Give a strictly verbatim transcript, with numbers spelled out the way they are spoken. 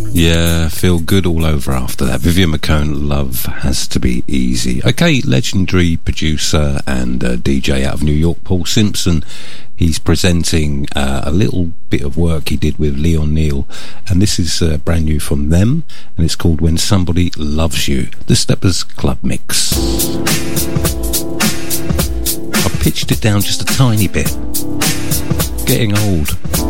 Yeah, feel good all over after that. Vivian McCone, Love Has to Be Easy. Okay, legendary producer and uh, D J out of New York, Paul Simpson. He's presenting uh, a little bit of work he did with Leon Neal, and this is uh, brand new from them, and it's called When Somebody Loves You, the Steppers Club Mix. I pitched it down just a tiny bit. Getting old.